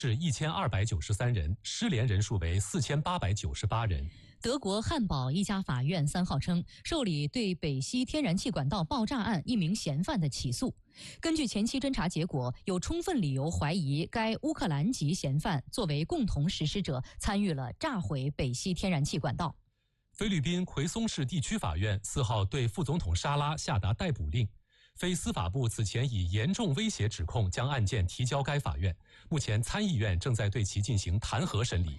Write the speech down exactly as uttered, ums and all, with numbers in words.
是一千二百九十三人，失联人数为四千八百九十八人。 德国汉堡一家法院三号称，受理对北溪天然气管道爆炸案一名嫌犯的起诉。根据前期侦查结果，有充分理由怀疑该乌克兰籍嫌犯作为共同实施者，参与了炸毁北溪天然气管道。 菲律宾奎松市地区法院四号对副总统沙拉下达逮捕令。非司法部此前以严重威胁指控将案件提交该法院，目前参议院正在对其进行弹劾审理。